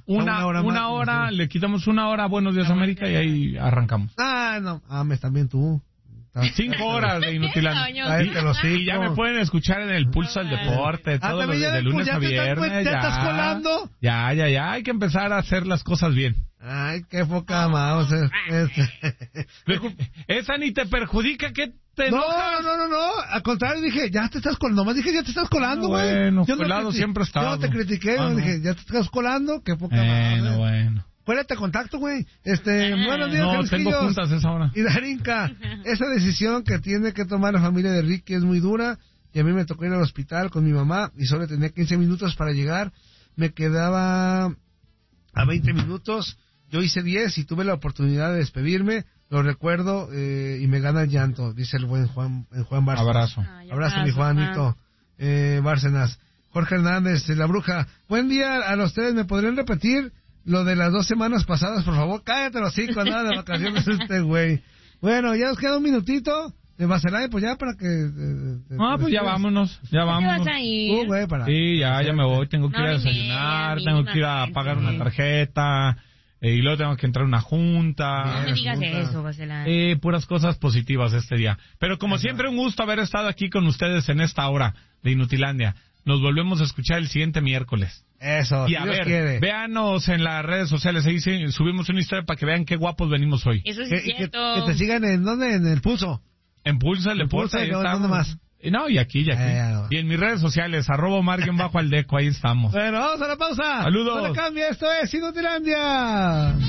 una hora, le quitamos una hora a Buenos Días América y ahí arrancamos. No, ames también tú. 5 horas de Inutilandia. Y ya me pueden escuchar en el Pulso del Deporte, todos los de lunes a viernes. ¿Ya estás colando? Ya, hay que empezar a hacer las cosas bien. Ay, qué poca más. Esa ni te perjudica, ¿qué te enojas? No. Al contrario, dije, ya te estás colando. Nomás dije, ya te estás colando, güey. Bueno, colado siempre he estado. Yo no te critiqué, dije, ya te estás colando, qué poca más. Bueno. Cuélate contacto, güey. Buenos días, no, tengo juntas a esa hora. Y Darinka, esa decisión que tiene que tomar la familia de Ricky es muy dura. Y a mí me tocó ir al hospital con mi mamá y solo tenía 15 minutos para llegar. Me quedaba a 20 minutos. Yo hice 10 y tuve la oportunidad de despedirme. Lo recuerdo y me gana el llanto, dice el buen Juan Bárcenas. Abrazo. Abrazo, mi Juanito. Bárcenas. Jorge Hernández, la bruja. Buen día a los tres. ¿Me podrían repetir lo de las 2 semanas pasadas, por favor? Cállate los 5, nada de vacaciones güey. Bueno, ya nos queda un minutito de Bacelay, pues ya para que... pues ya vámonos. ¿Te vas a ir? Güey, Sí, ya me voy. Tengo que ir a desayunar, tengo que ir a pagar una tarjeta, y luego tengo que entrar a una junta. No me digas eso, Bacelay. Puras cosas positivas este día. Pero como siempre, un gusto haber estado aquí con ustedes en esta hora de Inutilandia. Nos volvemos a escuchar el siguiente miércoles. Eso, y a ver, véanos en las redes sociales, ahí subimos una historia para que vean qué guapos venimos hoy. Eso sí es cierto. Que te sigan en ¿dónde? En el Pulso. En Pulso el Deporte, ahí ¿dónde más? No, y aquí. Y en mis redes sociales, @Omar_Aldeco, ahí estamos. Bueno, vamos a la pausa. Saludos. No le cambia, esto es Inutilandia.